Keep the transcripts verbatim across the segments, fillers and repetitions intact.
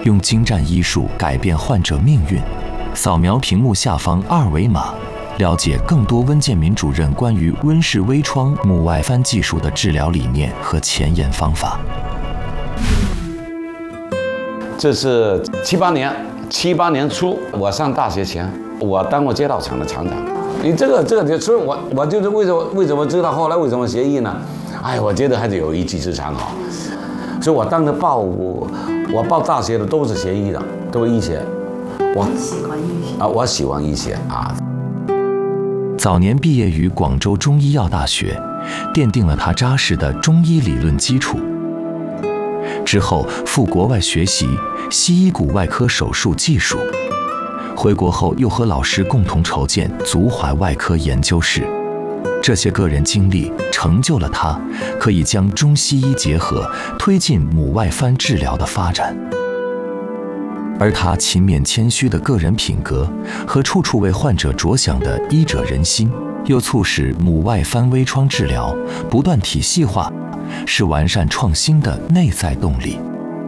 用精湛医术改变患者命运。扫描屏幕下方二维码，了解更多温建民主任关于温氏微创母外翻技术的治疗理念和前沿方法。 这是七八年，七八年初，我上大学前，我当过街道厂的厂长。你这个这个就，所以我我就是为什么为什么知道后来为什么学医呢？哎，我觉得还是有一技之长好。所以我当时报我我报大学的都是学医的，都是医学。我喜欢医学啊，我喜欢医学啊。 早年毕业于广州中医药大学，奠定了他扎实的中医理论基础。之后赴国外学习西医骨外科手术技术，回国后又和老师共同筹建足踝外科研究室。这些个人经历成就了他可以将中西医结合，推进母外翻治疗的发展。而他勤勉谦虚的个人品格和处处为患者着想的医者仁心，又促使母外翻微创治疗不断体系化，是完善创新的内在动力。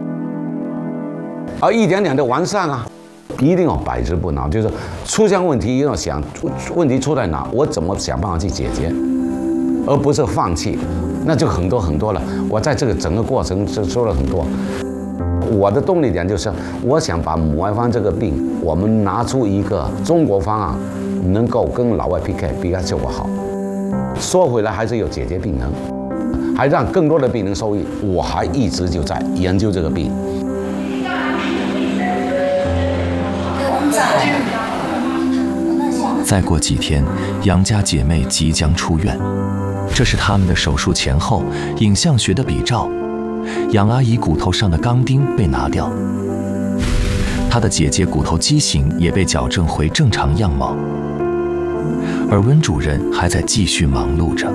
而一点点的完善啊，一定要百折不挠，就是出现问题一定要想问题出在哪，我怎么想办法去解决，而不是放弃。那就很多很多了。我在这个整个过程就说了很多。我的动力点就是，我想把母外翻这个病，我们拿出一个中国方案，能够跟老外 P K， 比它效果好。说回来还是有解决病人，还让更多的病人受益。我还一直就在研究这个病。 再过几天，杨家姐妹即将出院，这是他们的手术前后影像学的比照。杨阿姨骨头上的钢钉被拿掉，她的姐姐骨头畸形也被矫正回正常样貌，而温主任还在继续忙碌着。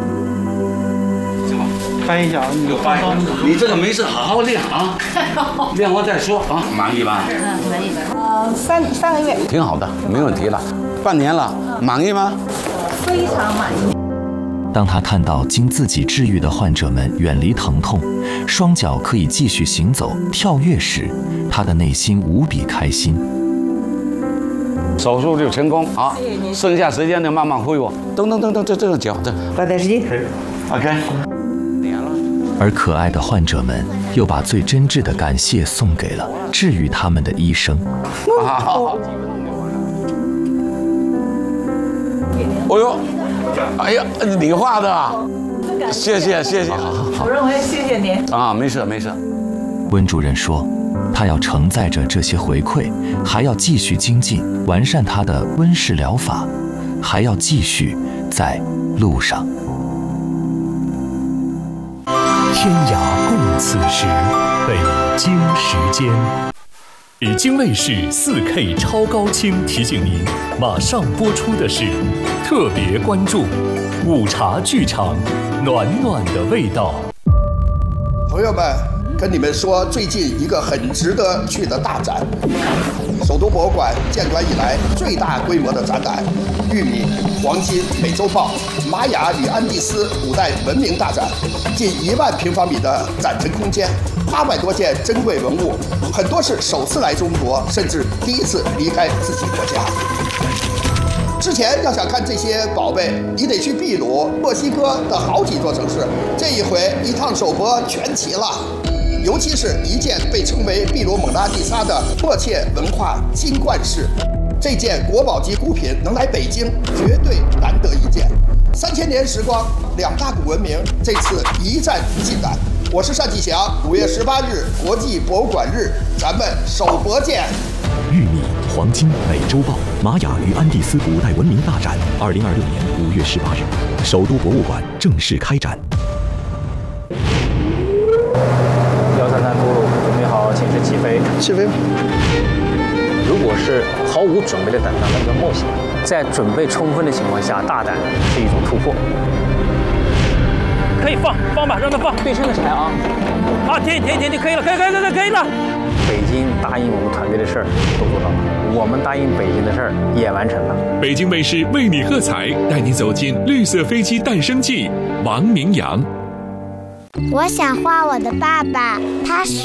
翻一下，你就翻。 你这个没事，好好练啊，练完再说啊。满意吧？ 嗯，满意。呃，三三个月。 挺好的，没问题了。半年了，满意吗？ 非常满意。 当他看到经自己治愈的患者们远离疼痛，双脚可以继续行走、跳跃时，他的内心无比开心。 手术就成功啊！剩下时间就慢慢恢复。噔噔噔噔，这这个脚，这八点时间。 OK。 而可爱的患者们又把最真挚的感谢送给了治愈他们的医生。 好。哦呦，哎呀，你画的啊！谢谢谢谢。好好好。 主任，我也谢谢您。 啊，没事没事。 温主任说，他要承载着这些回馈，还要继续精进完善他的温氏疗法，还要继续在路上。 天涯共此时，北京时间。北京卫视 四K 超高清提醒您，马上播出的是特别关注午茶剧场，暖暖的味道。 朋友们，跟你们说最近一个很值得去的大展，首都博物馆建馆以来最大规模的展览——玉米、黄金、美洲豹、玛雅与安第斯古代文明大展，近一万平方米的展陈空间，八百多件珍贵文物，很多是首次来中国，甚至第一次离开自己国家。之前要想看这些宝贝，你得去秘鲁、墨西哥的好几座城市，这一回一趟首博全齐了。尤其是一件被称为秘鲁蒙娜丽莎的迫切文化金冠饰，这件国宝级古品能来北京，绝对难得一见。三千年时光，两大古文明这次一战尽燃。我是单霁翔，五月十八日国际博物馆日，咱们首博见。 玉米、黄金、美洲豹、玛雅与安第斯古代文明大展，二零二六年五月十八日，首都博物馆正式开展。 幺三三出路，准备好，请示起飞。 起飞。 如果是毫无准备的胆大，那叫冒险；在准备充分的情况下，大胆是一种突破。可以放放吧，让它放，对称的踩啊！啊，停停停停，可以了，可以可以可以可以了。北京答应我们团队的事儿都做到了，我们答应北京的事儿也完成了。 北京卫视为你喝彩，带你走进绿色飞机诞生记。王明阳。 我想画我的爸爸，他是